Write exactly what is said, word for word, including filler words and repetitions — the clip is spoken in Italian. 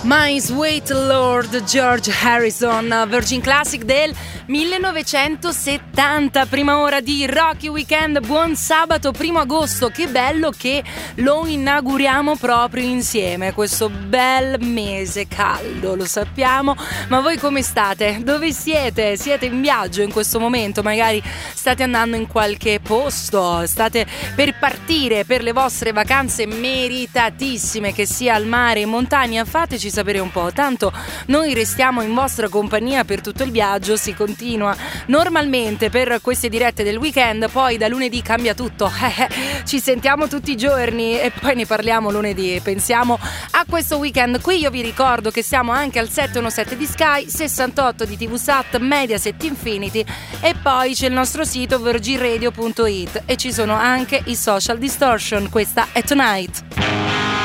My Sweet Lord George Harrison, Virgin Classic del millenovecentosettanta, prima ora di Rocky Weekend. Buon sabato primo agosto, che bello che lo inauguriamo proprio insieme, questo bel mese caldo, lo sappiamo, ma voi come state? Dove siete? Siete in viaggio in questo momento? Magari state andando in qualche posto, state per partire per le vostre vacanze meritatissime, che sia al mare, in montagna. Fateci sapere un po', tanto noi restiamo in vostra compagnia per tutto il viaggio. Si continua normalmente per queste dirette del weekend, poi da lunedì cambia tutto, ci sentiamo tutti i giorni e poi ne parliamo lunedì. Pensiamo a questo weekend. Qui io vi ricordo che siamo anche al settecentonovantasette di Sky, sessantotto di TVSAT, Mediaset Infinity, e poi c'è il nostro sito virgin radio punto it e ci sono anche i Social Distortion. Questa è Tonight.